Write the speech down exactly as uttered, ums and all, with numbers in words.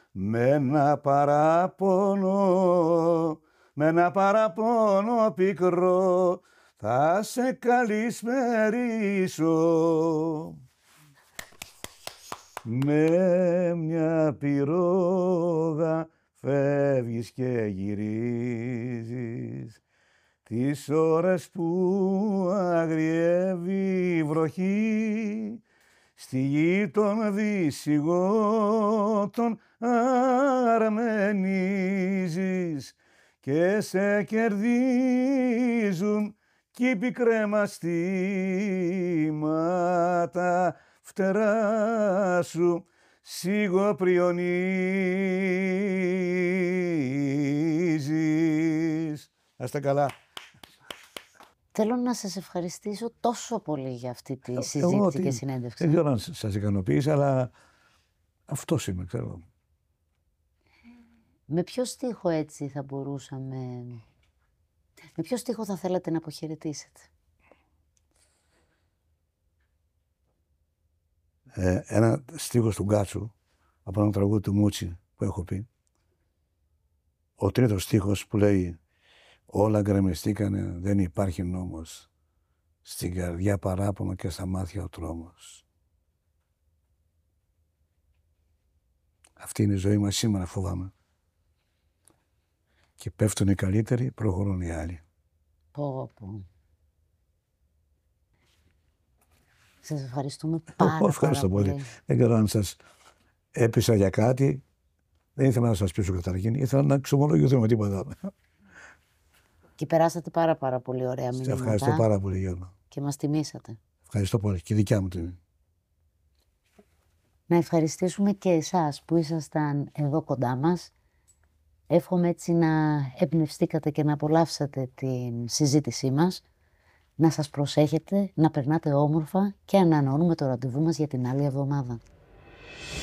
με ένα παράπονο, με ένα παράπονο πικρό θα σε καλησπερίσω. Με μια πυρόγα φεύγεις και γυρίζεις τις ώρες που αγριεύει η βροχή στη γη των δυσιγότων αρμενίζεις και σε κερδίζουν κι οι πικρέμαστήματα φτερά σου σιγοπριονίζεις. Να είστε καλά. Θέλω να σας ευχαριστήσω τόσο πολύ για αυτή τη Εγώ, συζήτηση τι, και συνέντευξη. δεν ξέρω αν σας ικανοποίησε, αλλά αυτός είμαι, ξέρω. Με ποιο στίχο έτσι θα μπορούσαμε... Με ποιο στίχο θα θέλατε να αποχαιρετήσετε? Ε, ένα στίχος του Γκάτσου, από ένα τραγούδι του Μούτσι που έχω πει. Ο τρίτος στίχος που λέει «Όλα γκρεμιστήκανε, δεν υπάρχει νόμος, στην καρδιά παράπονο και στα μάτια ο τρόμος». Αυτή είναι η ζωή μας σήμερα, φοβάμαι. Και πέφτουν οι καλύτεροι, προχωρούν οι άλλοι. Πω, πω. Σας ευχαριστούμε πάρα, Εγώ ευχαριστώ πάρα πολύ. πολύ. Δεν ξέρω αν σας έπεισα για κάτι. Δεν ήθελα να σας πείσω καταρχήν. Ήθελα να εξομολογηθούμε τίποτα. Και περάσατε πάρα πάρα πολύ ωραία Σε μηνύματα. ευχαριστώ πάρα πολύ, Γιώργο. Και μας τιμήσατε. Ευχαριστώ πολύ. Και η δικιά μου τιμή. Να ευχαριστήσουμε και εσάς που ήσασταν εδώ κοντά μας. Εύχομαι έτσι να εμπνευστήκατε και να απολαύσατε την συζήτησή μας. Να σας προσέχετε, να περνάτε όμορφα και ανανεώνουμε το ραντεβού μας για την άλλη εβδομάδα.